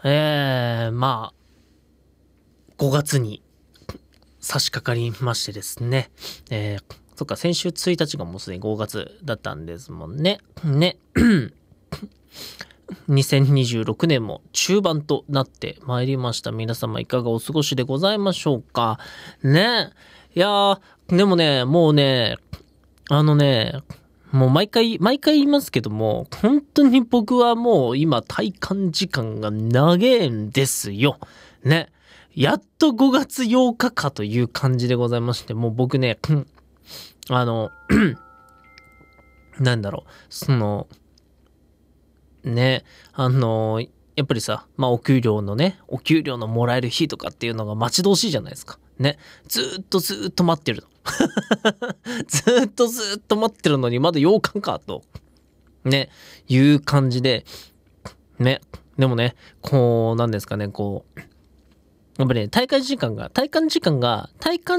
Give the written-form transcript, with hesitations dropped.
まあ、5月に差し掛かりましてですね。そっか、先週1日がもうすでに5月だったんですもんね。ね。2026年も中盤となってまいりました。皆様いかがお過ごしでございましょうか。ね。いやー、でもね、もうね、もう毎回言いますけども、本当に僕はもう今体感時間が長えんですよ。ね。やっと5月8日かという感じでございまして、もう僕ね、なんだろう、ね、やっぱりさ、まあお給料のもらえる日とかっていうのが待ち遠しいじゃないですか。ね。ずーっと待ってるの。ずーっと待ってるのにまだ8日かと。ね。いう感じで、ね。でもね、こう、なんですかね、こう、やっぱりね、体感時間が